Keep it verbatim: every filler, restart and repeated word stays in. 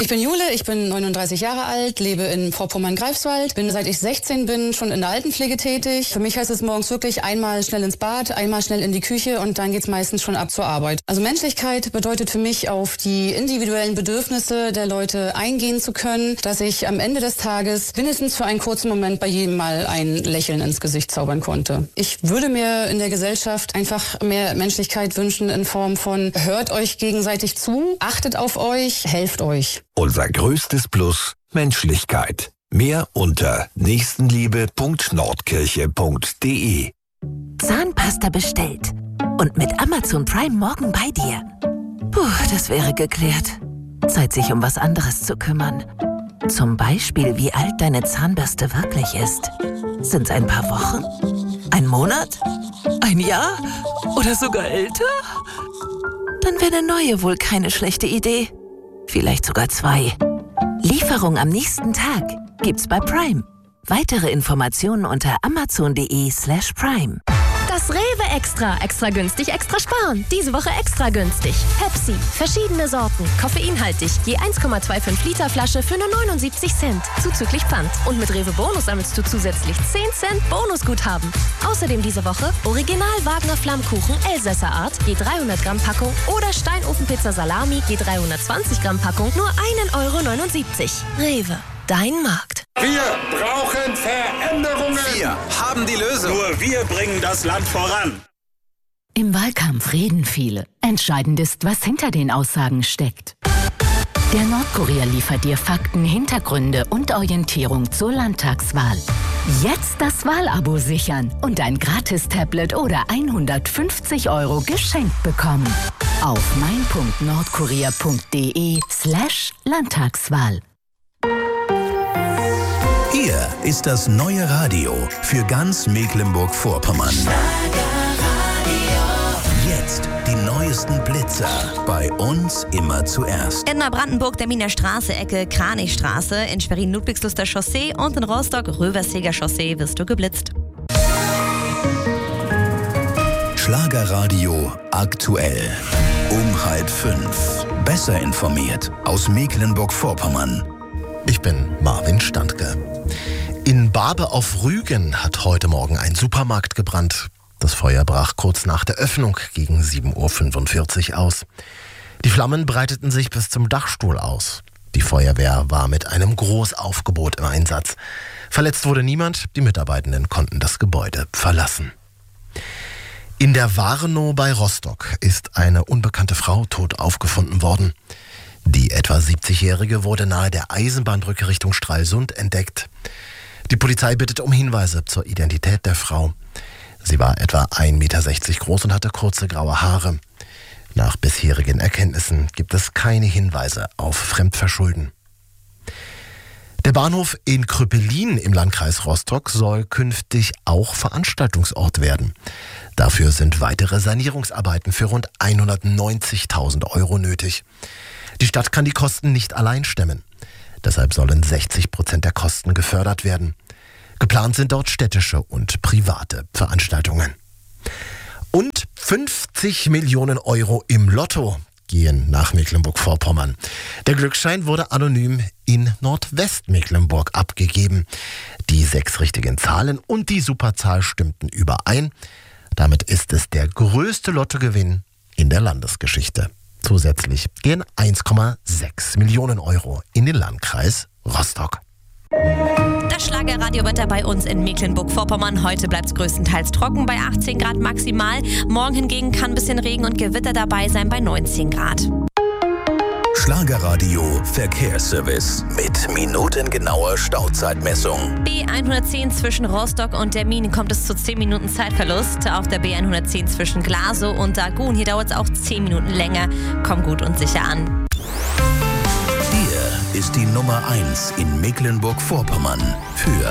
Ich bin Jule, ich bin neununddreißig Jahre alt, lebe in Vorpommern-Greifswald, bin seit ich sechzehn bin schon in der Altenpflege tätig. Für mich heißt es morgens wirklich einmal schnell ins Bad, einmal schnell in die Küche und dann geht's meistens schon ab zur Arbeit. Also Menschlichkeit bedeutet für mich, auf die individuellen Bedürfnisse der Leute eingehen zu können, dass ich am Ende des Tages mindestens für einen kurzen Moment bei jedem mal ein Lächeln ins Gesicht zaubern konnte. Ich würde mir in der Gesellschaft einfach mehr Menschlichkeit wünschen in Form von hört euch gegenseitig zu, achtet auf euch, helft euch. Unser größtes Plus: Menschlichkeit. Mehr unter nächstenliebe punkt nordkirche punkt de. Zahnpasta bestellt und mit Amazon Prime morgen bei dir. Puh, das wäre geklärt. Zeit, sich um was anderes zu kümmern. Zum Beispiel, wie alt deine Zahnbürste wirklich ist. Sind's ein paar Wochen? Ein Monat? Ein Jahr? Oder sogar älter? Dann wäre eine neue wohl keine schlechte Idee. Vielleicht sogar zwei. Lieferung am nächsten Tag gibt's bei Prime. Weitere Informationen unter amazon.de slash prime. Das Rewe Extra. Extra günstig, extra sparen. Diese Woche extra günstig. Pepsi. Verschiedene Sorten. Koffeinhaltig. Je eins Komma fünfundzwanzig Liter Flasche für nur neunundsiebzig Cent. Zuzüglich Pfand. Und mit Rewe Bonus sammelst du zusätzlich zehn Cent Bonusguthaben. Außerdem diese Woche Original Wagner Flammkuchen Elsässer Art. Je dreihundert Gramm Packung. Oder Steinofenpizza Salami. Je dreihundertzwanzig Gramm Packung. Nur ein Euro neunundsiebzig. Rewe. Dein Markt. Wir brauchen Veränderungen. Wir haben die Lösung. Nur wir bringen das Land voran. Im Wahlkampf reden viele. Entscheidend ist, was hinter den Aussagen steckt. Der Nordkurier liefert dir Fakten, Hintergründe und Orientierung zur Landtagswahl. Jetzt das Wahlabo sichern und ein Gratis-Tablet oder hundertfünfzig Euro geschenkt bekommen. Auf mein punkt nordkurier punkt de slash Landtagswahl. Hier ist das neue Radio für ganz Mecklenburg-Vorpommern. Jetzt die neuesten Blitzer. Bei uns immer zuerst. In Neubrandenburg der Miner Straße, Ecke Kranichstraße, in Schwerin-Ludwigsluster Chaussee und in Rostock Röversheger Chaussee wirst du geblitzt. Schlagerradio aktuell. Um halb fünf. Besser informiert aus Mecklenburg-Vorpommern. Ich bin Marvin Standke. In Barbe auf Rügen hat heute Morgen ein Supermarkt gebrannt. Das Feuer brach kurz nach der Öffnung gegen sieben Uhr fünfundvierzig aus. Die Flammen breiteten sich bis zum Dachstuhl aus. Die Feuerwehr war mit einem Großaufgebot im Einsatz. Verletzt wurde niemand, die Mitarbeitenden konnten das Gebäude verlassen. In der Warnow bei Rostock ist eine unbekannte Frau tot aufgefunden worden. Die etwa siebzigjährige wurde nahe der Eisenbahnbrücke Richtung Stralsund entdeckt. Die Polizei bittet um Hinweise zur Identität der Frau. Sie war etwa ein Meter sechzig groß und hatte kurze graue Haare. Nach bisherigen Erkenntnissen gibt es keine Hinweise auf Fremdverschulden. Der Bahnhof in Krüppelin im Landkreis Rostock soll künftig auch Veranstaltungsort werden. Dafür sind weitere Sanierungsarbeiten für rund hundertneunzigtausend Euro nötig. Die Stadt kann die Kosten nicht allein stemmen. Deshalb sollen sechzig Prozent der Kosten gefördert werden. Geplant sind dort städtische und private Veranstaltungen. Und fünfzig Millionen Euro im Lotto gehen nach Mecklenburg-Vorpommern. Der Glücksschein wurde anonym in Nordwestmecklenburg abgegeben. Die sechs richtigen Zahlen und die Superzahl stimmten überein. Damit ist es der größte Lottogewinn in der Landesgeschichte. Zusätzlich gehen eins Komma sechs Millionen Euro in den Landkreis Rostock. Das Schlagerradiowetter bei uns in Mecklenburg-Vorpommern. Heute bleibt es größtenteils trocken bei achtzehn Grad maximal. Morgen hingegen kann ein bisschen Regen und Gewitter dabei sein bei neunzehn Grad. Schlagerradio Verkehrsservice mit minutengenauer Stauzeitmessung. B hundertzehn zwischen Rostock und Dermin kommt es zu zehn Minuten Zeitverlust. Auf der B hundertzehn zwischen Glasow und Dagun. Hier dauert es auch zehn Minuten länger. Komm gut und sicher an. Hier ist die Nummer eins in Mecklenburg-Vorpommern für